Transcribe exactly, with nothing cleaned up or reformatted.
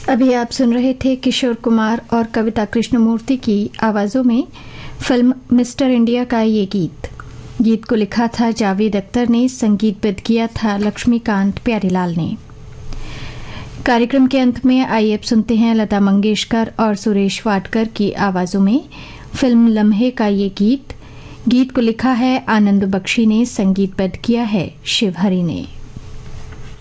अभी आप सुन रहे थे किशोर कुमार और कविता कृष्णमूर्ति की आवाज़ों में फिल्म मिस्टर इंडिया का ये गीत। गीत को लिखा था जावेद अख्तर ने, संगीतबद्ध किया था लक्ष्मीकांत प्यारीलाल ने। कार्यक्रम के अंत में आइए अब सुनते हैं लता मंगेशकर और सुरेश वाडकर की आवाज़ों में फिल्म लम्हे का ये गीत। गीत को लिखा है आनंद बख्शी ने, संगीतबद्ध किया है शिव हरि ने।